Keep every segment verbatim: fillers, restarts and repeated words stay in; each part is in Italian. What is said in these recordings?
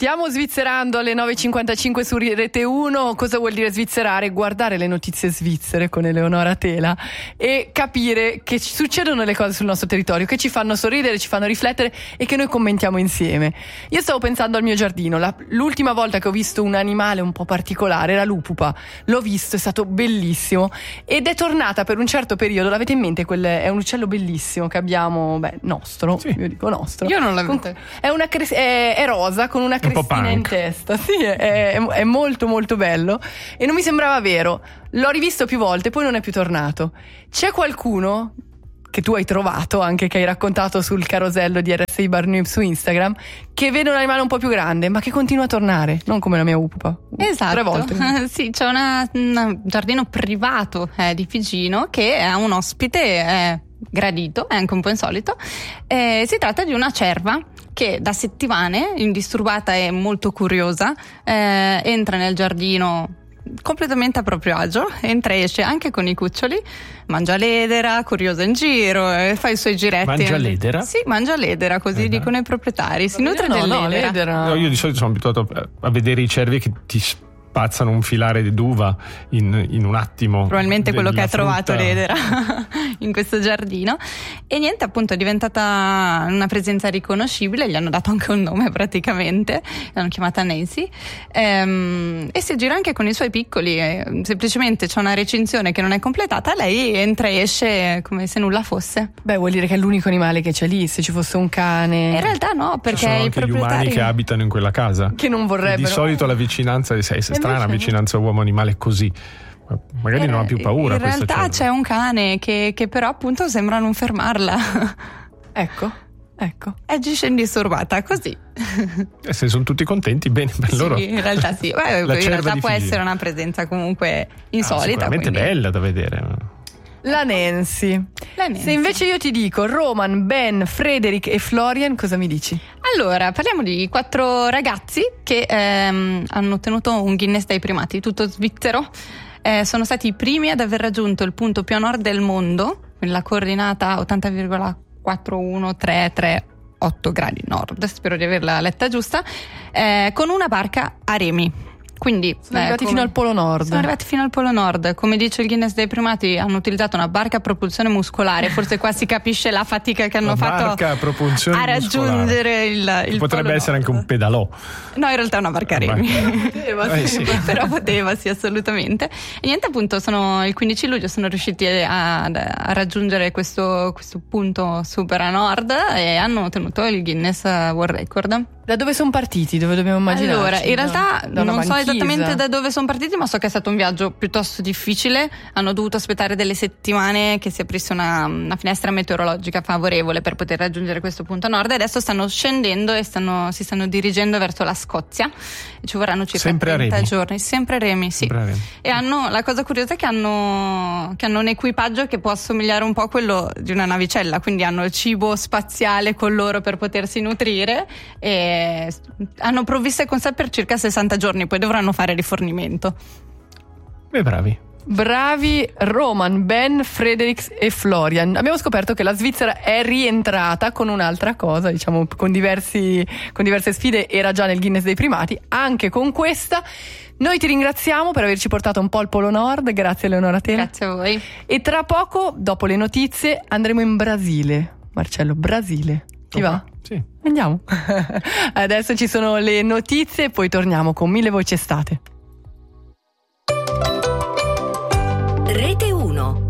Stiamo svizzerando alle nove e cinquantacinque su Rete uno. Cosa vuol dire svizzerare? Guardare le notizie svizzere con Eleonora Tela e capire che ci succedono le cose sul nostro territorio, che ci fanno sorridere, ci fanno riflettere e che noi commentiamo insieme. Io stavo pensando al mio giardino. La, l'ultima volta che ho visto un animale un po' particolare era l'upupa. L'ho visto, è stato bellissimo ed è tornata per un certo periodo. L'avete in mente? Quel, è un uccello bellissimo che abbiamo, beh, nostro, sì. Io dico nostro. Io non l'avevo. È, una cre- è, è rosa con una crestina in testa. Sì, è, è molto molto bello e non mi sembrava vero. L'ho rivisto più volte, poi non è più tornato. C'è qualcuno che tu hai trovato, anche che hai raccontato sul carosello di R S I Bar News su Instagram, che vede un animale un po' più grande ma che continua a tornare, non come la mia upupa. Esatto. Tre volte. Sì, c'è una, un giardino privato eh, di Figino che ha un ospite eh, gradito, è anche un po' insolito. Eh, si tratta di una cerva che da settimane, indisturbata e molto curiosa, eh, entra nel giardino completamente a proprio agio, entra e esce anche con i cuccioli, mangia l'edera, curiosa in giro, eh, fa i suoi giretti. Mangia l'edera? Sì, mangia l'edera, così eh, dicono i proprietari. Si nutre no, dell'edera. No, l'edera. No, io di solito sono abituato a vedere i cervi che ti spazzano un filare d'uva in, in un attimo. Probabilmente quello che ha frutta. trovato l'edera in questo giardino. E niente, appunto è diventata una presenza riconoscibile, gli hanno dato anche un nome praticamente, l'hanno chiamata Nancy, ehm, e si gira anche con i suoi piccoli, eh, semplicemente c'è una recinzione che non è completata, lei entra e esce come se nulla fosse. Beh, vuol dire che è l'unico animale che c'è lì. Se ci fosse un cane, in realtà no, perché ci sono i anche proprietari... gli umani che abitano in quella casa, che non vorrebbero. Di solito la vicinanza è strana, la vicinanza uomo-animale così. Magari non ha più paura. In realtà cerva. C'è un cane che, che però appunto sembra non fermarla. Ecco, ecco. Agisce indisturbata, così. E se sono tutti contenti, bene per sì, loro. In realtà sì. Beh, in realtà può figli. essere una presenza comunque insolita. Ah, sicuramente quindi... bella da vedere. La Nancy. La Nancy. Se invece io ti dico Roman, Ben, Frederick e Florian, cosa mi dici? Allora, parliamo di quattro ragazzi che ehm, hanno ottenuto un Guinness dei primati, tutto svizzero. Eh, sono stati i primi ad aver raggiunto il punto più a nord del mondo, la coordinata ottanta virgola quattro uno tre tre otto gradi nord, spero di averla letta giusta, eh, con una barca a remi. Quindi sono eh, arrivati come, fino al Polo Nord. Sono arrivati fino al Polo Nord. Come dice il Guinness dei primati, hanno utilizzato una barca a propulsione muscolare. Forse qua si capisce la fatica che hanno la fatto barca a, propulsione a raggiungere il, il potrebbe Polo essere Nord. Anche un pedalò. No, in realtà è una barca a remi. Poteva, eh, sì. sì. Però poteva, sì, assolutamente. E niente, appunto, sono il quindici luglio sono riusciti a, a raggiungere questo, questo punto super a nord e hanno ottenuto il Guinness World Record. Da dove sono partiti? Dove dobbiamo immaginare? Allora, in realtà da, da non banchisa. so esattamente da dove sono partiti, ma so che è stato un viaggio piuttosto difficile. Hanno dovuto aspettare delle settimane che si aprisse una, una finestra meteorologica favorevole per poter raggiungere questo punto a nord, e adesso stanno scendendo e stanno, si stanno dirigendo verso la Scozia. E ci vorranno circa sempre trenta a remi. giorni. Sempre a remi, sì. Sempre a remi. E hanno, la cosa curiosa è che hanno, che hanno un equipaggio che può assomigliare un po' a quello di una navicella, quindi hanno il cibo spaziale con loro per potersi nutrire e hanno provviste con sé per circa sessanta giorni, poi dovranno fare rifornimento. Beh, bravi. Bravi Roman, Ben, Frederick e Florian. Abbiamo scoperto che la Svizzera è rientrata con un'altra cosa, diciamo con diversi con diverse sfide, era già nel Guinness dei primati, anche con questa. Noi ti ringraziamo per averci portato un po' al Polo Nord, grazie Eleonora Tela. Grazie a voi. E tra poco, dopo le notizie, andremo in Brasile. Marcello, Brasile. Ti oh, va? Sì. Andiamo. Adesso ci sono le notizie e poi torniamo con Mille Voci Estate. Rete uno.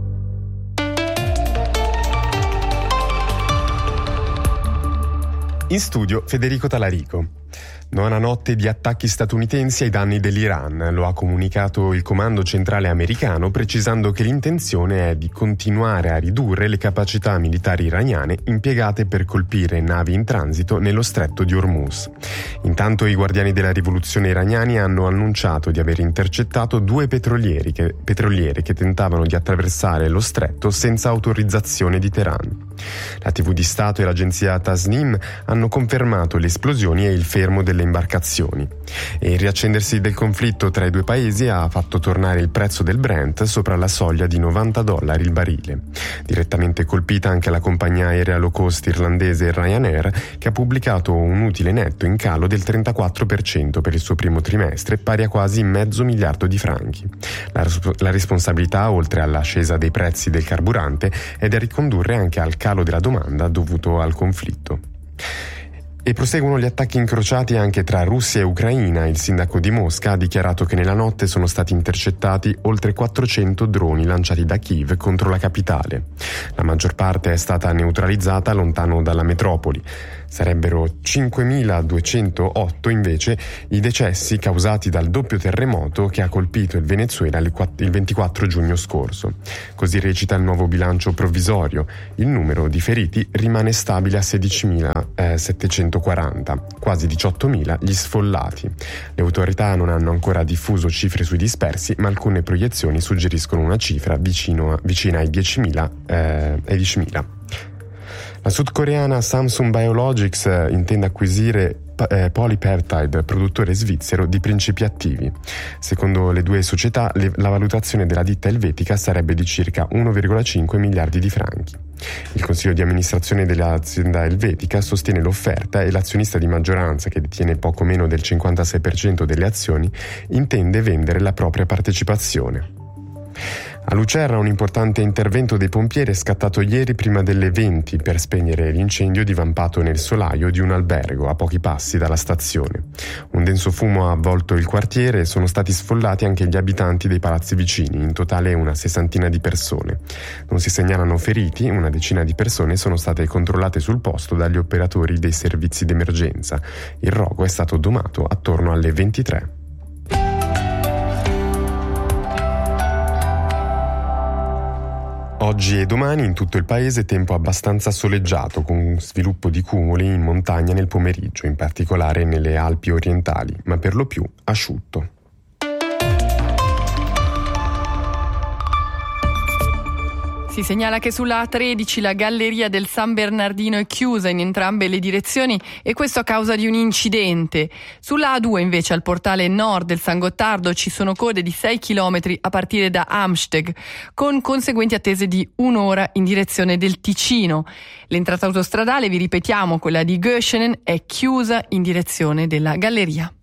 In studio Federico Talarico. Nona notte di attacchi statunitensi ai danni dell'Iran, lo ha comunicato il comando centrale americano, precisando che l'intenzione è di continuare a ridurre le capacità militari iraniane impiegate per colpire navi in transito nello stretto di Hormuz. Intanto i guardiani della rivoluzione iraniani hanno annunciato di aver intercettato due petrolieri che, petroliere che tentavano di attraversare lo stretto senza autorizzazione di Teheran. La tivù di Stato e l'agenzia Tasnim hanno confermato le esplosioni e il fermo delle delle imbarcazioni. E il riaccendersi del conflitto tra i due paesi ha fatto tornare il prezzo del Brent sopra la soglia di novanta dollari il barile. Direttamente colpita anche la compagnia aerea low cost irlandese Ryanair, che ha pubblicato un utile netto in calo del trentaquattro per cento per il suo primo trimestre, pari a quasi mezzo miliardo di franchi. La, la responsabilità, oltre all'ascesa dei prezzi del carburante, è da ricondurre anche al calo della domanda dovuto al conflitto. E proseguono gli attacchi incrociati anche tra Russia e Ucraina. Il sindaco di Mosca ha dichiarato che nella notte sono stati intercettati oltre quattrocento droni lanciati da Kiev contro la capitale. La maggior parte è stata neutralizzata lontano dalla metropoli. Sarebbero cinquemiladuecentootto invece i decessi causati dal doppio terremoto che ha colpito il Venezuela il ventiquattro giugno scorso. Così recita il nuovo bilancio provvisorio. Il numero di feriti rimane stabile a sedicimilasettecentoquaranta, quasi diciottomila gli sfollati. Le autorità non hanno ancora diffuso cifre sui dispersi, ma alcune proiezioni suggeriscono una cifra vicino a, vicina ai diecimila. Eh, ai diecimila. La sudcoreana Samsung Biologics intende acquisire eh, Polypeptide, produttore svizzero di principi attivi. Secondo le due società, le, la valutazione della ditta elvetica sarebbe di circa uno virgola cinque miliardi di franchi. Il consiglio di amministrazione dell'azienda elvetica sostiene l'offerta e l'azionista di maggioranza, che detiene poco meno del cinquantasei per cento delle azioni, intende vendere la propria partecipazione. A Lucerna un importante intervento dei pompieri è scattato ieri prima delle venti per spegnere l'incendio divampato nel solaio di un albergo a pochi passi dalla stazione. Un denso fumo ha avvolto il quartiere e sono stati sfollati anche gli abitanti dei palazzi vicini, in totale una sessantina di persone. Non si segnalano feriti, una decina di persone sono state controllate sul posto dagli operatori dei servizi d'emergenza. Il rogo è stato domato attorno alle ventitré. Oggi e domani in tutto il paese tempo abbastanza soleggiato, con sviluppo di cumuli in montagna nel pomeriggio, in particolare nelle Alpi orientali, ma per lo più asciutto. Si segnala che sulla A tredici la galleria del San Bernardino è chiusa in entrambe le direzioni e questo a causa di un incidente. Sulla A due invece al portale nord del San Gottardo ci sono code di sei chilometri a partire da Amsteg, con conseguenti attese di un'ora in direzione del Ticino. L'entrata autostradale, vi ripetiamo, quella di Göschenen, è chiusa in direzione della galleria.